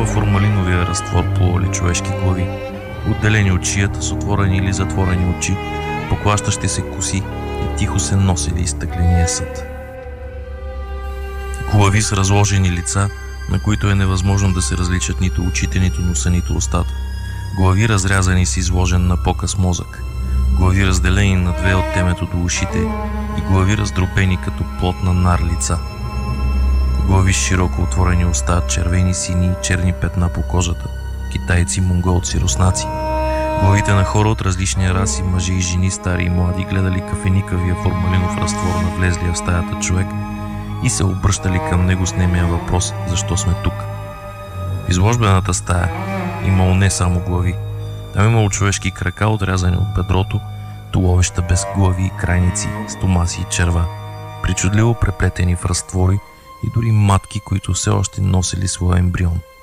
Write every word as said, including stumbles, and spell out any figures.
формалиновия разтвор плували човешки глави, отделени от шията с отворени или затворени очи, поклащащи се коси и тихо се носили из стъкления съд. Глави с разложени лица, на които е невъзможно да се различат нито очите, нито носа, нито устата. Глави разрязани с изложен на показ мозък. Глави разделени на две от темето до ушите и глави раздробени като плотна нар лица. Глави с широко отворени уста, червени, сини и черни петна по кожата. Китайци, монголци, руснаци. Главите на хора от различни раси, мъже и жени, стари и млади, гледали кафеникавия формалинов разтвор на влезлия в стаята човек и се обръщали към него с немия въпрос: защо сме тук? В изложбената стая имало не само глави. Там имало човешки крака, отрязани от бедрото, туловища без глави и крайници, стомаси и черва, причудливо преплетени в разтвори и дори матки, които все още носили своя ембрион.